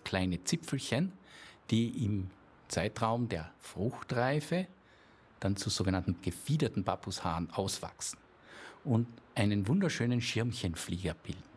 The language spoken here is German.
kleine Zipfelchen, die im Zeitraum der Fruchtreife dann zu sogenannten gefiederten Pappushaaren auswachsen und einen wunderschönen Schirmchenflieger bilden.